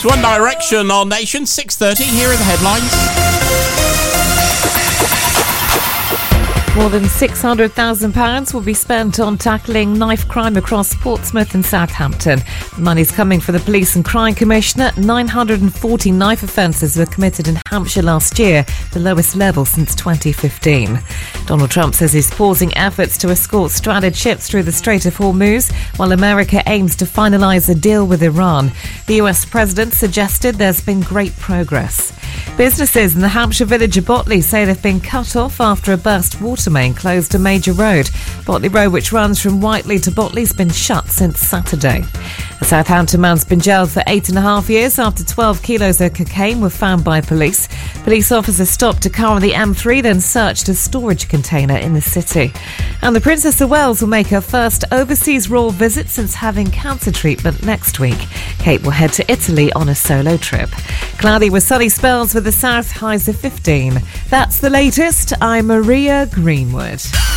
It's One Direction on Nation, 6:30. Here are the headlines. More than £600,000 will be spent on tackling knife crime across Portsmouth and Southampton. The money's coming for the Police and Crime Commissioner. 940 knife offences were committed in Hampshire last year, the lowest level since 2015. Donald Trump says he's pausing efforts to escort stranded ships through the Strait of Hormuz, while America aims to finalise a deal with Iran. The US president suggested there's been great progress. Businesses in the Hampshire village of Botley say they've been cut off after a burst water main closed a major road. Botley Road, which runs from Whiteley to Botley, has been shut since Saturday. A Southampton man's been jailed for 8.5 years after 12 kilos of cocaine were found by police. Police officers stopped a car on the M3, then searched a storage container in the city. And the Princess of Wales will make her first overseas royal visit since having cancer treatment next week. Kate will head to Italy on a solo trip. Cloudy with sunny spells with the south, highs of 15. That's the latest. I'm Maria Greenwood.